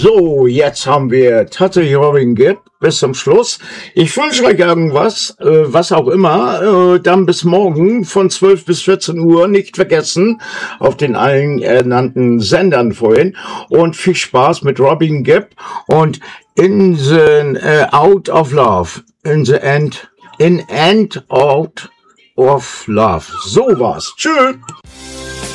So, jetzt haben wir tatsächlich Robin Gibb bis zum Schluss. Ich wünsche euch irgendwas, was auch immer. Dann bis morgen von 12 bis 14 Uhr. Nicht vergessen, auf den allen ernannten Sendern vorhin. Und viel Spaß mit Robin Gibb und In the Out of Love. In End Out of Love. So war's. Tschüss.